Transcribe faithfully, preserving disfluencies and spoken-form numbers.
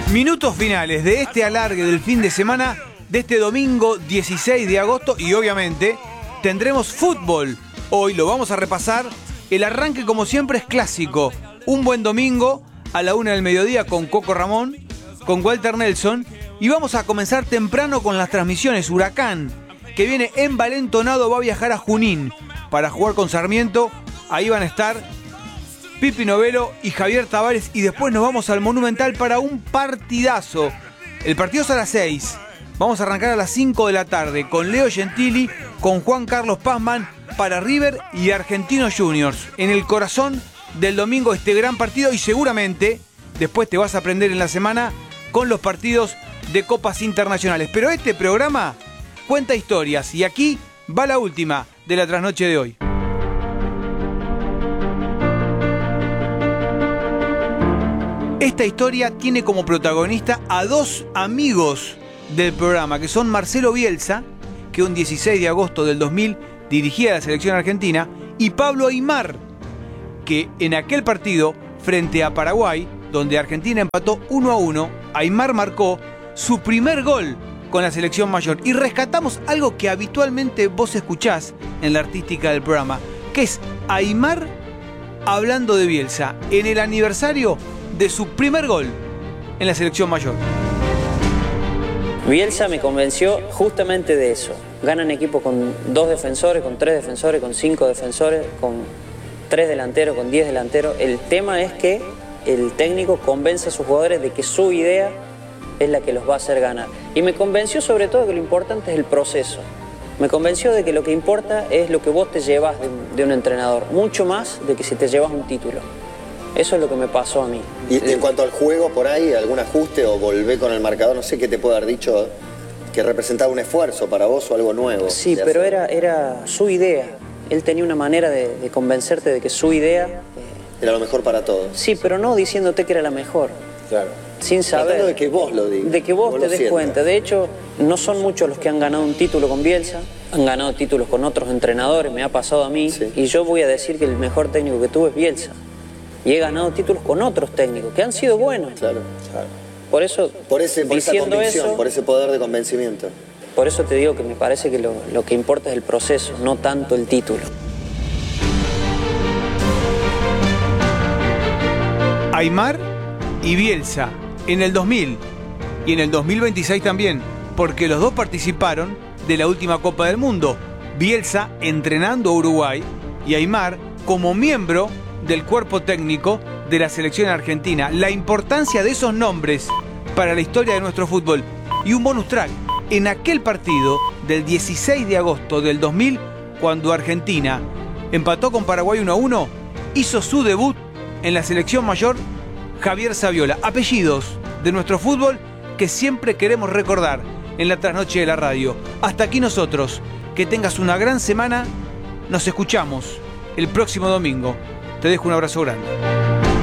Minutos finales de este alargue del fin de semana, de este domingo dieciséis de agosto, y obviamente tendremos fútbol. Hoy lo vamos a repasar. El arranque, como siempre, es clásico. Un buen domingo a la una del mediodía con Coco Ramón, con Walter Nelson, y vamos a comenzar temprano con las transmisiones. Huracán, que viene envalentonado, va a viajar a Junín para jugar con Sarmiento. Ahí van a estar Pipi Novelo y Javier Tavares, y después nos vamos al Monumental para un partidazo. El partido es a las seis. Vamos a arrancar a las cinco de la tarde con Leo Gentili, con Juan Carlos Pazman para River y Argentinos Juniors. En el corazón del domingo este gran partido, y seguramente después te vas a aprender en la semana con los partidos de copas internacionales. Pero este programa cuenta historias, y aquí va la última de la trasnoche de hoy. Esta historia tiene como protagonista a dos amigos del programa, que son Marcelo Bielsa, que un dieciséis de agosto del dos mil dirigía a la selección argentina, y Pablo Aimar, que en aquel partido frente a Paraguay, donde Argentina empató uno a uno, Aimar marcó su primer gol con la selección mayor. Y rescatamos algo que habitualmente vos escuchás en la artística del programa, que es Aimar hablando de Bielsa en el aniversario de su primer gol en la selección mayor. Bielsa me convenció justamente de eso. Ganan equipo con dos defensores, con tres defensores, con cinco defensores, con tres delanteros, con diez delanteros. El tema es que el técnico convence a sus jugadores de que su idea es la que los va a hacer ganar. Y me convenció sobre todo que lo importante es el proceso. Me convenció de que lo que importa es lo que vos te llevas de un, de un entrenador, mucho más de que si te llevas un título. Eso es lo que me pasó a mí. Y en cuanto al juego, por ahí, algún ajuste o volver con el marcador, no sé qué te puede haber dicho, que representaba un esfuerzo para vos o algo nuevo. Sí, pero era, era su idea. Él tenía una manera de, de convencerte de que su idea... Eh, era lo mejor para todos. Sí, pero no diciéndote que era la mejor. Claro. Sin saber. Tratando de que vos lo digas. De que vos, vos te des cuenta. De hecho, no son muchos los que han ganado un título con Bielsa. Han ganado títulos con otros entrenadores, me ha pasado a mí. Sí. Y yo voy a decir que el mejor técnico que tuve es Bielsa. Y he ganado títulos con otros técnicos que han sido buenos. Claro, claro. Por eso, por, ese, por esa convicción, eso, por ese poder de convencimiento. Por eso te digo que me parece que lo, lo que importa es el proceso, no tanto el título. Aimar y Bielsa en el dos mil y en el dos mil veintiséis también, porque los dos participaron de la última Copa del Mundo. Bielsa entrenando a Uruguay y Aimar como miembro del cuerpo técnico de la selección argentina. La importancia de esos nombres para la historia de nuestro fútbol. Y un bonus track: en aquel partido del dieciséis de agosto del dos mil, cuando Argentina empató con Paraguay uno a uno, hizo su debut en la selección mayor Javier Saviola. Apellidos de nuestro fútbol que siempre queremos recordar en la trasnoche de la radio. Hasta aquí nosotros. Que tengas una gran semana. Nos escuchamos el próximo domingo. Te dejo un abrazo grande.